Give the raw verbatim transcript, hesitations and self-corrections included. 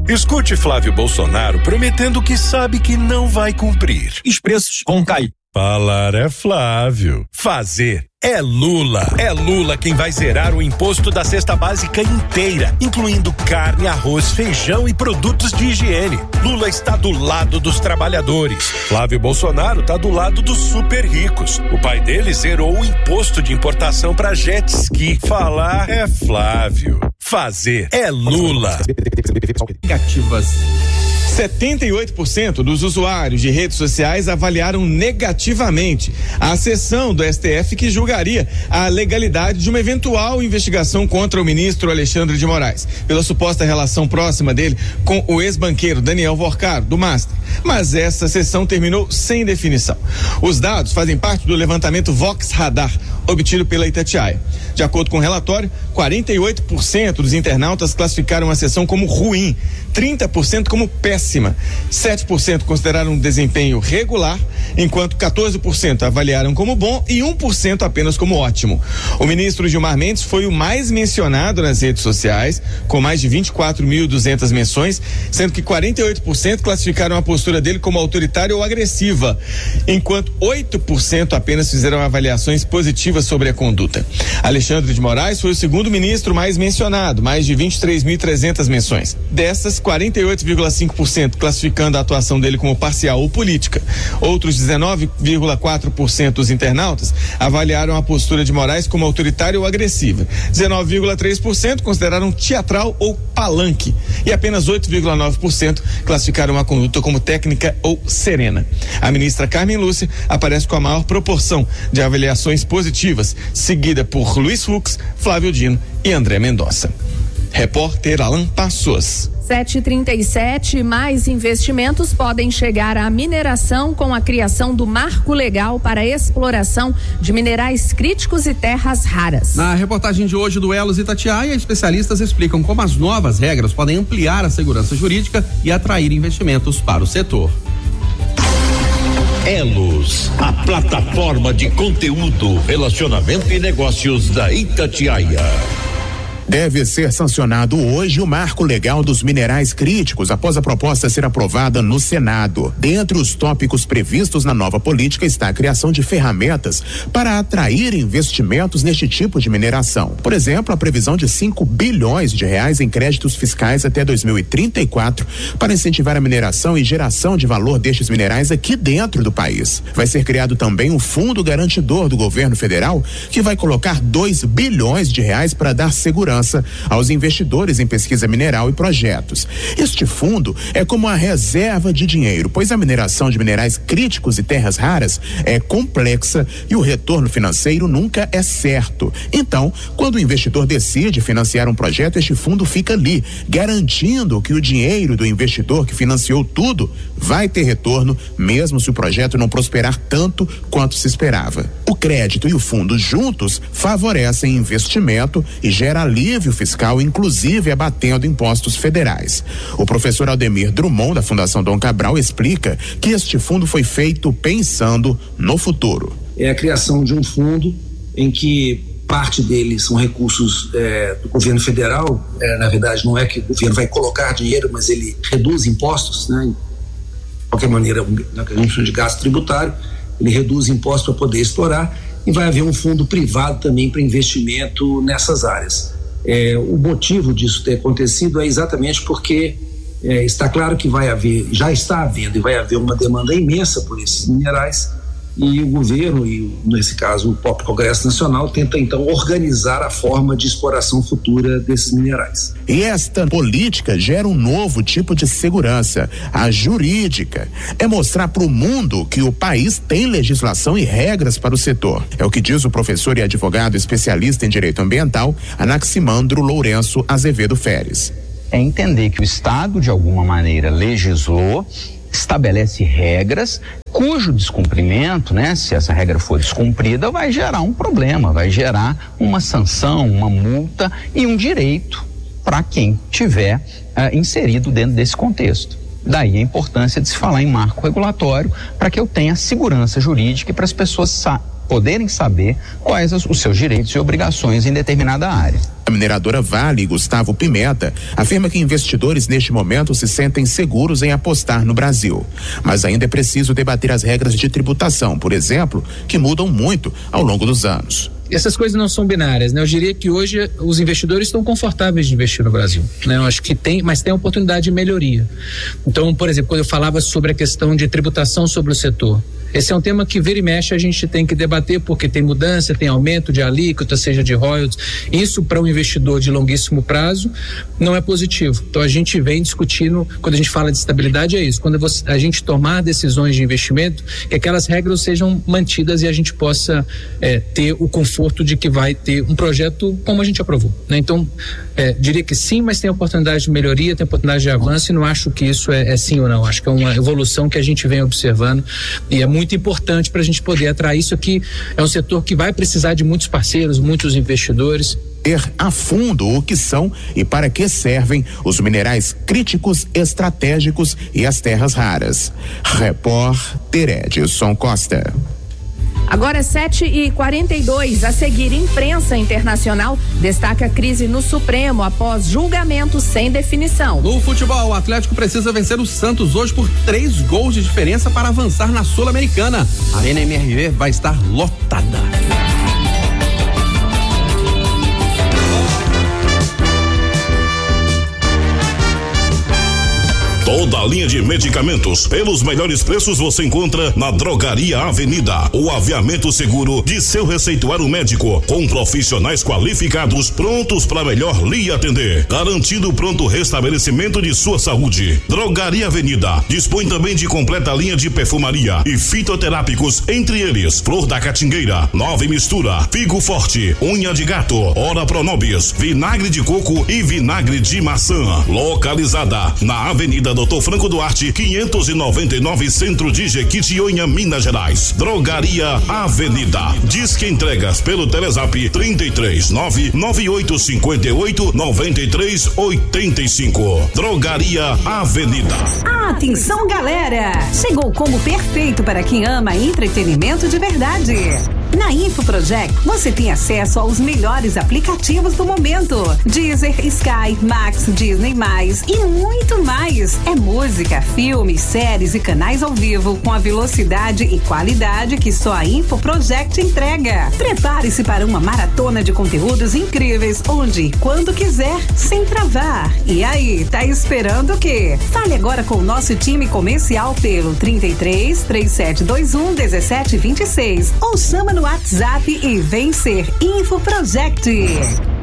Escute Flávio Bolsonaro prometendo que sabe que não vai cumprir. Os preços vão cair. Falar é Flávio. Fazer é Lula. É Lula quem vai zerar o imposto da cesta básica inteira, incluindo carne, arroz, feijão e produtos de higiene. Lula está do lado dos trabalhadores. Flávio Bolsonaro está do lado dos super ricos. O pai dele zerou o imposto de importação para jet ski. Falar é Flávio. Fazer é Lula. Negativas. setenta e oito por cento dos usuários de redes sociais avaliaram negativamente a sessão do S T F que julgaria a legalidade de uma eventual investigação contra o ministro Alexandre de Moraes, pela suposta relação próxima dele com o ex-banqueiro Daniel Vorcaro, do Master. Mas essa sessão terminou sem definição. Os dados fazem parte do levantamento Vox Radar, obtido pela Itatiaia. De acordo com o relatório, quarenta e oito por cento dos internautas classificaram a sessão como ruim, trinta por cento como péssima, sete por cento consideraram um desempenho regular, enquanto quatorze por cento avaliaram como bom e um por cento apenas como ótimo. O ministro Gilmar Mendes foi o mais mencionado nas redes sociais, com mais de vinte e quatro mil e duzentas menções, sendo que quarenta e oito por cento classificaram a postura dele como autoritária ou agressiva, enquanto oito por cento apenas fizeram avaliações positivas sobre a conduta. Alexandre de Moraes foi o segundo ministro mais mencionado, mais de vinte e três mil e trezentas menções. Dessas, quarenta e oito vírgula cinco por cento classificando a atuação dele como parcial ou política. Outros dezenove vírgula quatro por cento dos internautas avaliaram a postura de Moraes como autoritária ou agressiva. dezenove vírgula três por cento consideraram teatral ou palanque. E apenas oito vírgula nove por cento classificaram a conduta como técnica ou serena. A ministra Carmen Lúcia aparece com a maior proporção de avaliações positivas, seguida por Luiz Fux, Flávio Dino e André Mendonça. Repórter Alan Passos. sete e trinta e sete, mais investimentos podem chegar à mineração com a criação do marco legal para a exploração de minerais críticos e terras raras. Na reportagem de hoje do Elos Itatiaia, especialistas explicam como as novas regras podem ampliar a segurança jurídica e atrair investimentos para o setor. Elos, a plataforma de conteúdo, relacionamento e negócios da Itatiaia. Deve ser sancionado hoje o marco legal dos minerais críticos após a proposta ser aprovada no Senado. Dentre os tópicos previstos na nova política está a criação de ferramentas para atrair investimentos neste tipo de mineração. Por exemplo, a previsão de cinco bilhões de reais em créditos fiscais até dois mil e trinta e quatro para incentivar a mineração e geração de valor destes minerais aqui dentro do país. Vai ser criado também um fundo garantidor do governo federal que vai colocar dois bilhões de reais para dar segurança aos investidores em pesquisa mineral e projetos. Este fundo é como a reserva de dinheiro, pois a mineração de minerais críticos e terras raras é complexa e o retorno financeiro nunca é certo. Então, quando o investidor decide financiar um projeto, este fundo fica ali, garantindo que o dinheiro do investidor que financiou tudo vai ter retorno, mesmo se o projeto não prosperar tanto quanto se esperava. O crédito e o fundo juntos favorecem investimento e geram alívio fiscal, inclusive abatendo impostos federais. O professor Aldemir Drummond, da Fundação Dom Cabral, explica que este fundo foi feito pensando no futuro. É a criação de um fundo em que parte dele são recursos é, do governo federal. É, na verdade, não é que o governo vai colocar dinheiro, mas ele reduz impostos, né? De qualquer maneira, na que a gente chama de gasto tributário, ele reduz impostos para poder explorar, e vai haver um fundo privado também para investimento nessas áreas. É, o motivo disso ter acontecido é exatamente porque é, está claro que vai haver, já está havendo e vai haver uma demanda imensa por esses minerais, e o governo, e nesse caso o próprio Congresso Nacional, tenta então organizar a forma de exploração futura desses minerais. E esta política gera um novo tipo de segurança, a jurídica. É mostrar para o mundo que o país tem legislação e regras para o setor. É o que diz o professor e advogado especialista em direito ambiental, Anaximandro Lourenço Azevedo Feres. É entender que o Estado, de alguma maneira, legislou, estabelece regras cujo descumprimento, né, se essa regra for descumprida, vai gerar um problema, vai gerar uma sanção, uma multa e um direito para quem tiver uh, inserido dentro desse contexto. Daí a importância de se falar em marco regulatório para que eu tenha segurança jurídica e para as pessoas sa- poderem saber quais os, os seus direitos e obrigações em determinada área. A mineradora Vale, Gustavo Pimenta, afirma que investidores neste momento se sentem seguros em apostar no Brasil. Mas ainda é preciso debater as regras de tributação, por exemplo, que mudam muito ao longo dos anos. Essas coisas não são binárias, né? Eu diria que hoje os investidores estão confortáveis de investir no Brasil, né? Eu acho que tem, mas tem oportunidade de melhoria. Então, por exemplo, quando eu falava sobre a questão de tributação sobre o setor, esse é um tema que vira e mexe a gente tem que debater, porque tem mudança, tem aumento de alíquota, seja de royalties. Isso para um investidor de longuíssimo prazo não é positivo. Então a gente vem discutindo, quando a gente fala de estabilidade, é isso. Quando você, a gente tomar decisões de investimento, que aquelas regras sejam mantidas e a gente possa é, ter o conforto de que vai ter um projeto como a gente aprovou, né? Então, é, diria que sim, mas tem oportunidade de melhoria, tem oportunidade de avanço, e não acho que isso é, é sim ou não. Acho que é uma evolução que a gente vem observando e é muito muito importante para a gente poder atrair. Isso aqui é um setor que vai precisar de muitos parceiros, muitos investidores. Ter a fundo o que são e para que servem os minerais críticos, estratégicos e as terras raras. Repórter Edson Costa. Agora é sete e quarenta e dois. A seguir, imprensa internacional destaca a crise no Supremo após julgamento sem definição. No futebol, o Atlético precisa vencer o Santos hoje por três gols de diferença para avançar na Sul-Americana. A Arena M R V vai estar lotada. Toda a linha de medicamentos pelos melhores preços você encontra na Drogaria Avenida. O aviamento seguro de seu receituário médico, com profissionais qualificados prontos para melhor lhe atender, garantindo pronto restabelecimento de sua saúde. Drogaria Avenida dispõe também de completa linha de perfumaria e fitoterápicos, entre eles Flor da Catingueira, Nova Mistura, Figo Forte, Unha de Gato, Ora Pronobis, Vinagre de Coco e Vinagre de Maçã. Localizada na Avenida Doutor Franco Duarte, quinhentos e noventa e nove, Centro de Jequitinhonha, Minas Gerais. Drogaria Avenida. Disque entregas pelo Telezap trinta e três, nove nove oito cinco oito, nove três oito cinco. Drogaria Avenida. Atenção, galera! Chegou o combo perfeito para quem ama entretenimento de verdade. Na InfoProject, você tem acesso aos melhores aplicativos do momento. Deezer, Sky, Max, Disney+, e muito mais. É música, filmes, séries e canais ao vivo com a velocidade e qualidade que só a InfoProject entrega. Prepare-se para uma maratona de conteúdos incríveis, onde e quando quiser, sem travar. E aí, tá esperando o quê? Fale agora com o nosso time comercial pelo trinta e três, três sete dois um, um sete dois seis ou chama no WhatsApp e vem ser InfoProject.